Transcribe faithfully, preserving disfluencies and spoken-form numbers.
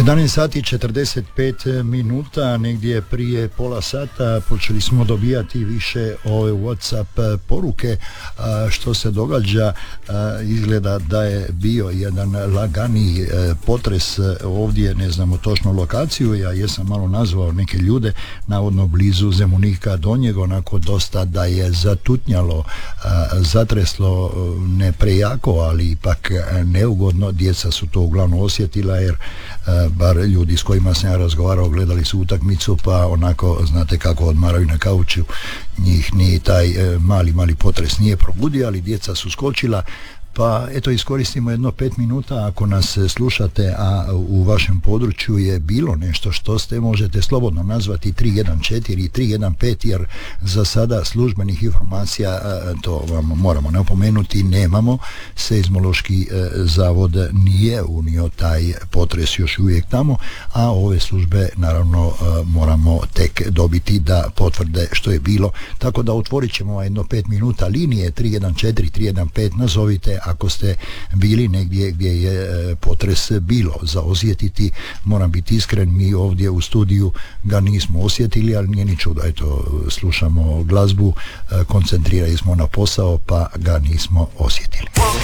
jedanaest sati i četrdeset pet minuta, negdje prije pola sata počeli smo dobijati više ove WhatsApp poruke što se događa. Izgleda da je bio jedan lagani potres ovdje, ne znamo točno lokaciju, ja jesam malo nazvao neke ljude, navodno blizu Zemunika Donjeg, onako dosta da je zatutnjalo, zatreslo, ne prejako, ali ipak neugodno. Djeca su to uglavnom osjetila, jer bar ljudi s kojima sam ja razgovarao gledali su utakmicu, pa onako znate kako odmaraju na kauču, njih ni taj mali mali potres nije probudio, ali djeca su skočila. Pa eto, iskoristimo jedno pet minuta, ako nas slušate, a u vašem području je bilo nešto što ste, možete slobodno nazvati tri jedan četiri tri jedan pet, jer za sada službenih informacija, to vam moramo napomenuti, nemamo. Seizmološki zavod nije unio taj potres još uvijek tamo, a ove službe naravno moramo tek dobiti da potvrde što je bilo, tako da otvorit ćemo jedno pet minuta linije tri jedan četiri tri jedan pet, nazovite ako ste bili negdje gdje je potres bilo za osjetiti. Moram biti iskren, mi ovdje u studiju ga nismo osjetili, ali nije ni čudo, eto, slušamo glazbu, koncentrirali smo na posao, pa ga nismo osjetili.